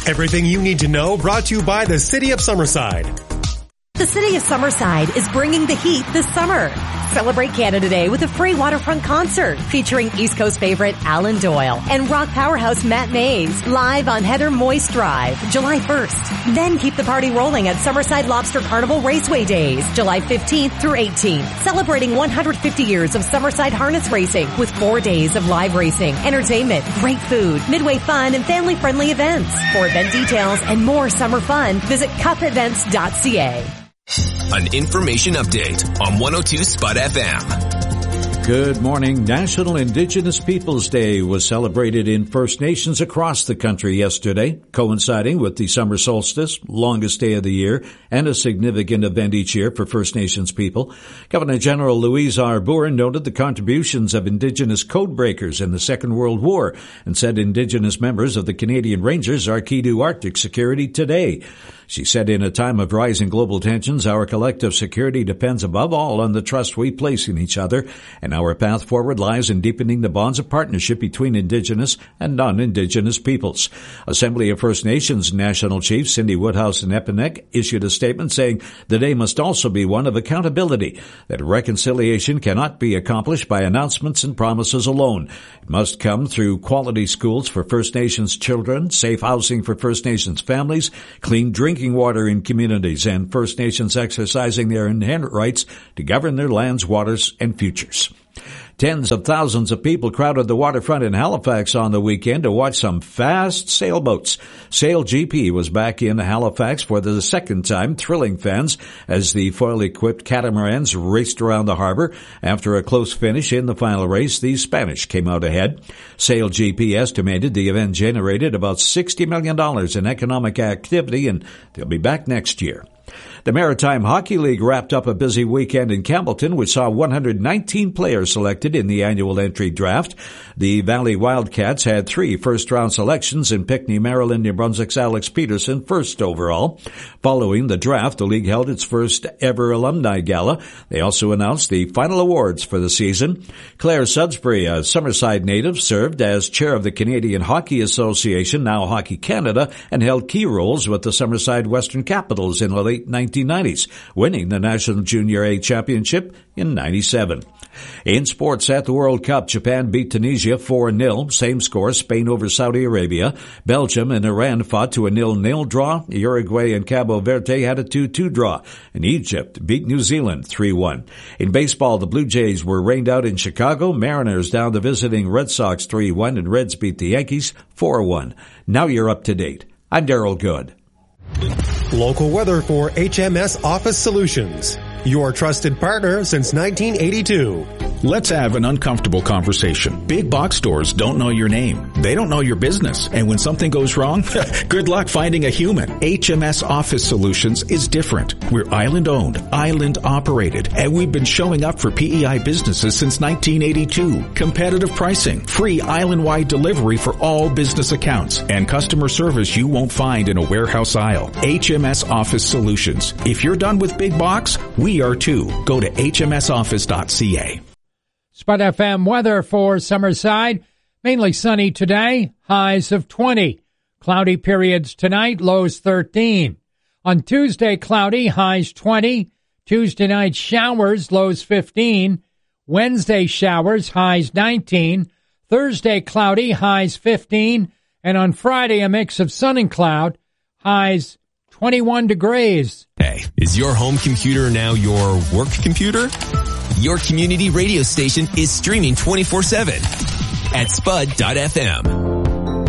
Everything you need to know brought to you by the City of Summerside. The City of Summerside is bringing the heat this summer. Celebrate Canada Day with a free waterfront concert featuring East Coast favorite Alan Doyle and rock powerhouse Matt Mays live on Heather Moist Drive, July 1st. Then keep the party rolling at Summerside Lobster Carnival Raceway Days, July 15th through 18th, celebrating 150 years of Summerside harness racing with 4 days of live racing, entertainment, great food, midway fun, and family-friendly events. For event details and more summer fun, visit cupevents.ca. An information update on 102 Spud FM. Good morning. National Indigenous Peoples Day was celebrated in First Nations across the country yesterday, coinciding with the summer solstice, longest day of the year, and a significant event each year for First Nations people. Governor General Louise Arbour noted the contributions of Indigenous code breakers in the Second World War and said Indigenous members of the Canadian Rangers are key to Arctic security today. She said in a time of rising global tensions, our collective security depends above all on the trust we place in each other, and our path forward lies in deepening the bonds of partnership between Indigenous and non-Indigenous peoples. Assembly of First Nations National Chief Cindy Woodhouse in Epinec issued a statement saying the day must also be one of accountability, that reconciliation cannot be accomplished by announcements and promises alone. It must come through quality schools for First Nations children, safe housing for First Nations families, clean drinking water in communities, and First Nations exercising their inherent rights to govern their lands, waters, and futures. Tens of thousands of people crowded the waterfront in Halifax on the weekend to watch some fast sailboats. Sail GP was back in Halifax for the second time, thrilling fans as the foil-equipped catamarans raced around the harbor. After a close finish in the final race, the Spanish came out ahead. Sail GP estimated the event generated about $60 million in economic activity, and they'll be back next year. The Maritime Hockey League wrapped up a busy weekend in Campbellton, which saw 119 players selected in the annual entry draft. The Valley Wildcats had 3 first-round selections in Pinckney, Maryland, New Brunswick's Alex Peterson, first overall. Following the draft, the league held its first-ever alumni gala. They also announced the final awards for the season. Claire Sudbury, a Summerside native, served as chair of the Canadian Hockey Association, now Hockey Canada, and held key roles with the Summerside Western Capitals in the late 1990s, winning the National Junior A Championship in 97. In sports at the World Cup, Japan beat Tunisia 4-0. Same score, Spain over Saudi Arabia. Belgium and Iran fought to a 0-0 draw. Uruguay and Cabo Verde had a 2-2 draw. And Egypt beat New Zealand 3-1. In baseball, the Blue Jays were rained out in Chicago. Mariners down the visiting Red Sox 3-1, and Reds beat the Yankees 4-1. Now you're up to date. I'm Darryl Good. Local weather for HMS Office Solutions, your trusted partner since 1982. Let's have an uncomfortable conversation. Big box stores don't know your name. They don't know your business. And when something goes wrong, good luck finding a human. HMS Office Solutions is different. We're island owned, island operated, and we've been showing up for PEI businesses since 1982. Competitive pricing, free island-wide delivery for all business accounts, and customer service you won't find in a warehouse aisle. HMS Office Solutions. If you're done with big box, we are too. Go to hmsoffice.ca. Spud FM weather for Summerside. Mainly sunny today, highs of 20. Cloudy periods tonight, lows 13. On Tuesday, cloudy, highs 20. Tuesday night, showers, lows 15. Wednesday, showers, highs 19. Thursday, cloudy, highs 15. And on Friday, a mix of sun and cloud, highs 21 degrees. Hey, is your home computer now your work computer? Your community radio station is streaming 24/7 at spud.fm.